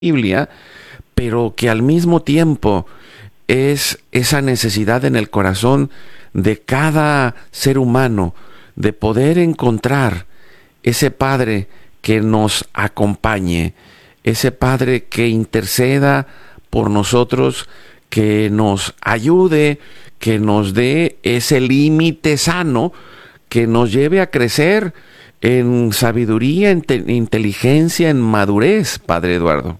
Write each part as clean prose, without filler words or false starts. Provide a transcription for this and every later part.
Biblia, pero que al mismo tiempo es esa necesidad en el corazón de cada ser humano de poder encontrar ese Padre que nos acompañe, ese Padre que interceda por nosotros, que nos ayude, que nos dé ese límite sano, que nos lleve a crecer en sabiduría, en inteligencia, en madurez, Padre Eduardo.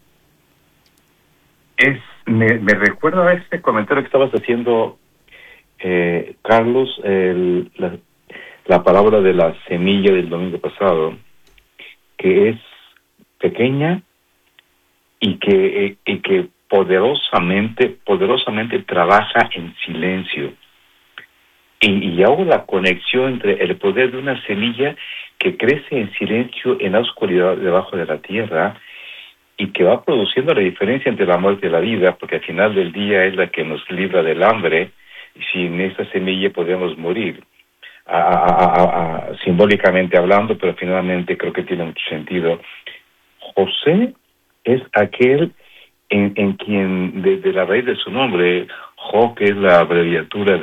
Me recuerda a este comentario que estabas haciendo, Carlos, la palabra de la semilla del domingo pasado, que es pequeña y que poderosamente trabaja en silencio. Y hago la conexión entre el poder de una semilla que crece en silencio en la oscuridad debajo de la tierra y que va produciendo la diferencia entre la muerte y la vida, porque al final del día es la que nos libra del hambre, y sin esa semilla podemos morir, simbólicamente hablando, pero finalmente creo que tiene mucho sentido. José es aquel en quien, desde la raíz de su nombre, Jo, que es la abreviatura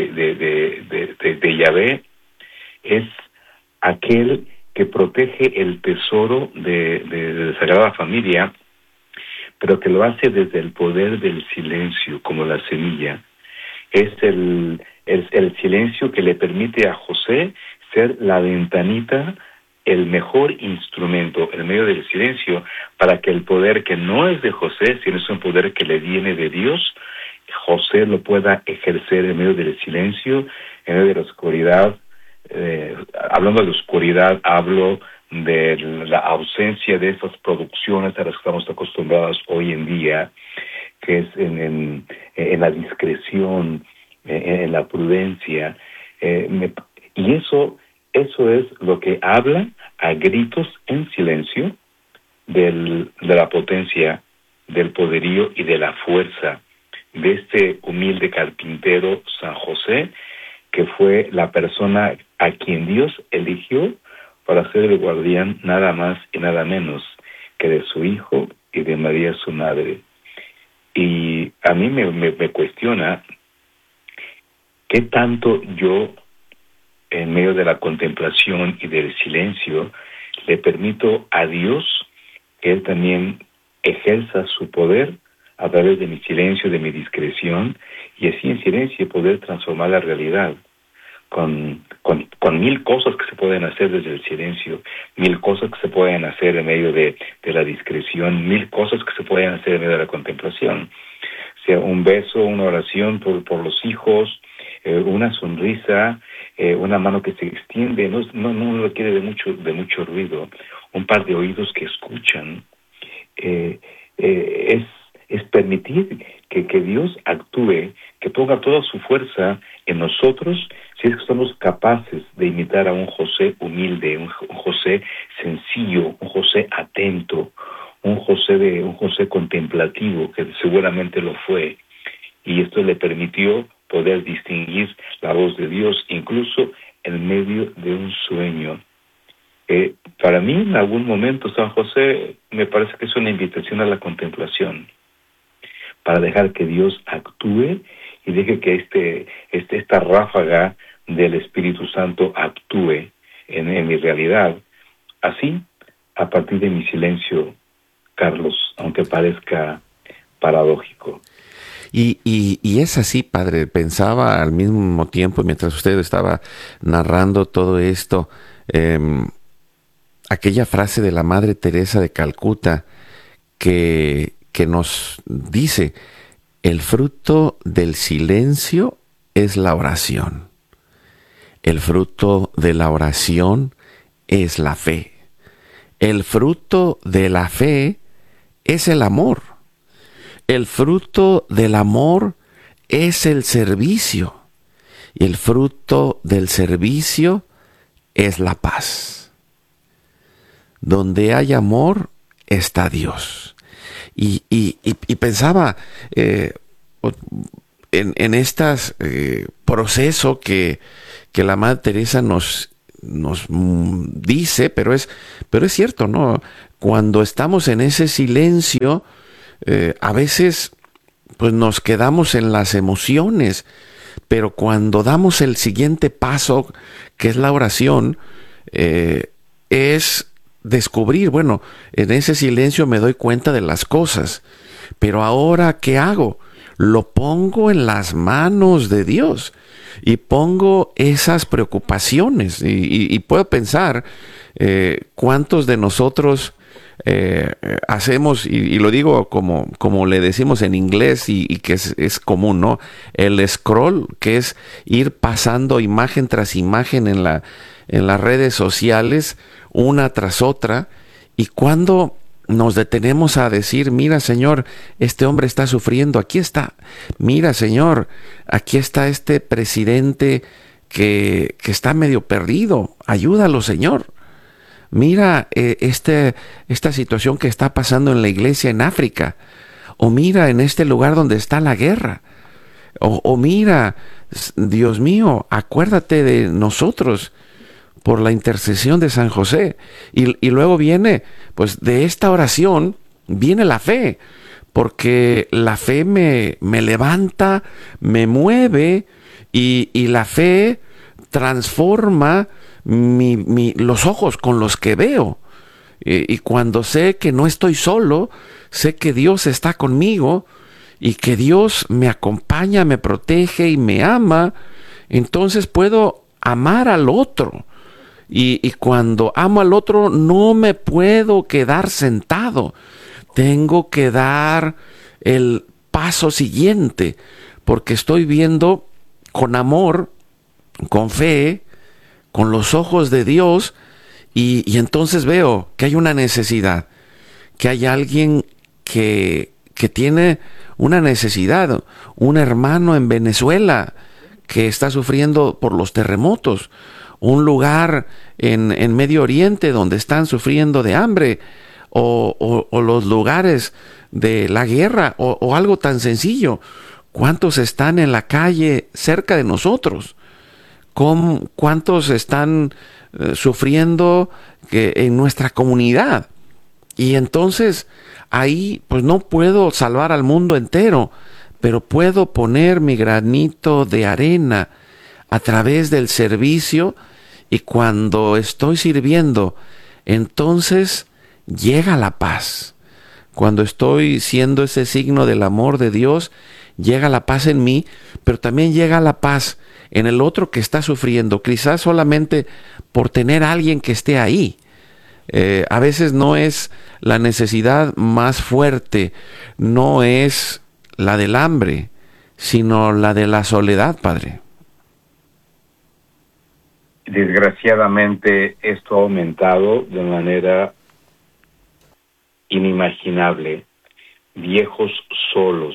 de Yahvé, es aquel que protege el tesoro de la Sagrada Familia, pero que lo hace desde el poder del silencio, como la semilla. Es el silencio que le permite a José ser la ventanita, el mejor instrumento en medio del silencio, para que el poder que no es de José, sino es un poder que le viene de Dios, José lo pueda ejercer en medio del silencio, en medio de la oscuridad. Hablando de oscuridad, hablo de la ausencia de esas producciones a las que estamos acostumbrados hoy en día, que es en la discreción, en la prudencia, y eso es lo que habla a gritos en silencio de la potencia, del poderío y de la fuerza de este humilde carpintero San José, que fue la persona a quien Dios eligió para ser el guardián nada más y nada menos que de su hijo y de María su madre. Y a mí me cuestiona qué tanto yo, en medio de la contemplación y del silencio, le permito a Dios que Él también ejerza su poder a través de mi silencio, de mi discreción, y así en silencio poder transformar la realidad con mil cosas que se pueden hacer desde el silencio, mil cosas que se pueden hacer en medio de la discreción, mil cosas que se pueden hacer en medio de la contemplación. O sea, un beso, una oración por los hijos, una sonrisa, una mano que se extiende, no requiere de mucho ruido, un par de oídos que escuchan, es permitir que Dios actúe, que ponga toda su fuerza en nosotros, si es que somos capaces de imitar a un José humilde, un José sencillo, un José atento, un José contemplativo, que seguramente lo fue, y esto le permitió poder distinguir la voz de Dios incluso en medio de un sueño. Para mí, en algún momento, San José me parece que es una invitación a la contemplación, para dejar que Dios actúe y deje que esta ráfaga del Espíritu Santo actúe en mi realidad. Así, a partir de mi silencio, Carlos, aunque parezca paradójico. Y es así, padre. Pensaba al mismo tiempo, mientras usted estaba narrando todo esto, aquella frase de la Madre Teresa de Calcuta que nos dice: el fruto del silencio es la oración. El fruto de la oración es la fe. El fruto de la fe es el amor. El fruto del amor es el servicio. Y el fruto del servicio es la paz. Donde hay amor está Dios. Y pensaba en estas proceso que la Madre Teresa nos dice, pero es cierto, ¿no? cuando estamos en ese silencio, a veces pues nos quedamos en las emociones, pero cuando damos el siguiente paso, que es la oración, es descubrir, bueno, en ese silencio me doy cuenta de las cosas, pero ahora, ¿qué hago? Lo pongo en las manos de Dios y pongo esas preocupaciones y puedo pensar cuántos de nosotros hacemos, y lo digo como le decimos en inglés y que es común, ¿no? El scroll, que es ir pasando imagen tras imagen en las redes sociales, una tras otra, y cuando nos detenemos a decir, mira, Señor, este hombre está sufriendo, aquí está, mira, Señor, aquí está este presidente que está medio perdido, ayúdalo, Señor. Mira esta situación que está pasando en la iglesia en África, o mira en este lugar donde está la guerra, o mira, Dios mío, acuérdate de nosotros por la intercesión de San José. Y luego viene, pues de esta oración, viene la fe, porque la fe me levanta, me mueve, y la fe transforma los ojos con los que veo. Y cuando sé que no estoy solo, sé que Dios está conmigo y que Dios me acompaña, me protege y me ama, entonces puedo amar al otro. Y cuando amo al otro no me puedo quedar sentado. Tengo que dar el paso siguiente, porque estoy viendo con amor, con fe, con los ojos de Dios, y entonces veo que hay una necesidad, que hay alguien que tiene una necesidad, un hermano en Venezuela que está sufriendo por los terremotos, un lugar en Medio Oriente donde están sufriendo de hambre, o los lugares de la guerra, o algo tan sencillo. ¿Cuántos están en la calle cerca de nosotros? ¿Cuántos están sufriendo en nuestra comunidad? Y entonces ahí pues no puedo salvar al mundo entero, pero puedo poner mi granito de arena a través del servicio, y cuando estoy sirviendo, entonces llega la paz. Cuando estoy siendo ese signo del amor de Dios, llega la paz en mí, pero también llega la paz en el otro que está sufriendo, quizás solamente por tener a alguien que esté ahí. A veces no es la necesidad más fuerte, no es la del hambre, sino la de la soledad, Padre. Desgraciadamente esto ha aumentado de manera inimaginable. Viejos solos,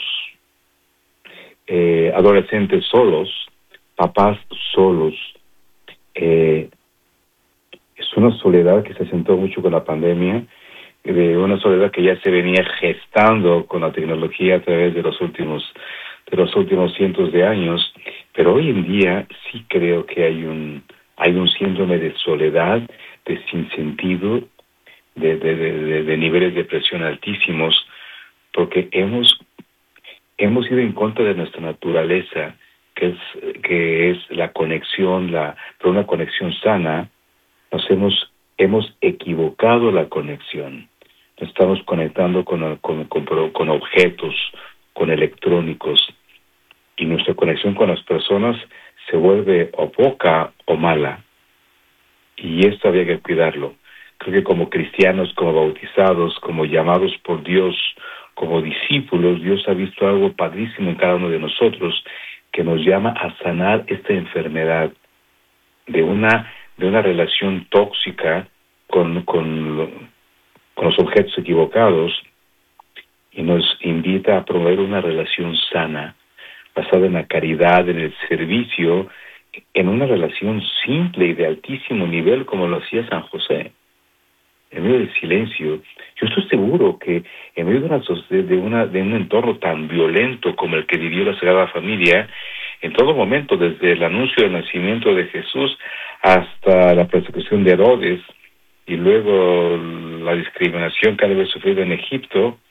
adolescentes solos, papás solos. Es una soledad que se acentuó mucho con la pandemia, una soledad que ya se venía gestando con la tecnología a través de los últimos cientos de años, pero hoy en día sí creo que hay un síndrome de soledad, de sinsentido, de niveles de presión altísimos, porque hemos ido en contra de nuestra naturaleza, que es la conexión, pero una conexión sana. Nos hemos equivocado la conexión. Nos estamos conectando con objetos, con electrónicos, y nuestra conexión con las personas se vuelve o poca o mala. Y esto había que cuidarlo. Creo que como cristianos, como bautizados, como llamados por Dios, como discípulos, Dios ha visto algo padrísimo en cada uno de nosotros que nos llama a sanar esta enfermedad de una relación tóxica con los objetos equivocados, y nos invita a promover una relación sana, basada en la caridad, en el servicio, en una relación simple y de altísimo nivel, como lo hacía San José, en medio del silencio. Yo estoy seguro que en medio de un entorno tan violento como el que vivió la Sagrada Familia, en todo momento, desde el anuncio del nacimiento de Jesús hasta la persecución de Herodes, y luego la discriminación que ha de haber sufrido en Egipto,